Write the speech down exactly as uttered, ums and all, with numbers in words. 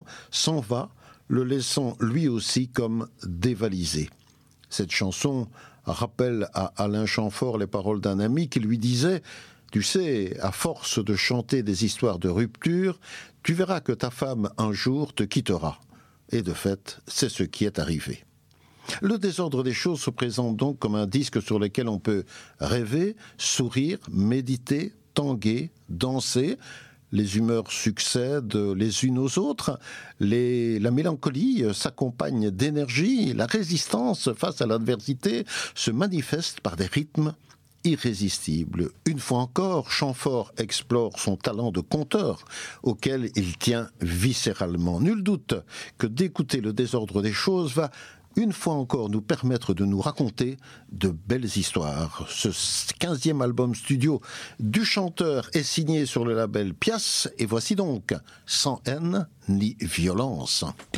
s'en va, le laissant lui aussi comme dévalisé. Cette chanson rappelle à Alain Chamfort les paroles d'un ami qui lui disait « Tu sais, à force de chanter des histoires de rupture, tu verras que ta femme un jour te quittera. » Et de fait, c'est ce qui est arrivé. Le désordre des choses se présente donc comme un disque sur lequel on peut rêver, sourire, méditer, tanguer, danser. Les humeurs succèdent les unes aux autres, les, la mélancolie s'accompagne d'énergie, la résistance face à l'adversité se manifeste par des rythmes irrésistible. Une fois encore, Chamfort explore son talent de conteur, auquel il tient viscéralement. Nul doute que d'écouter le désordre des choses va une fois encore nous permettre de nous raconter de belles histoires. Ce quinzième album studio du chanteur est signé sur le label Pias, et voici donc Sans haine ni violence.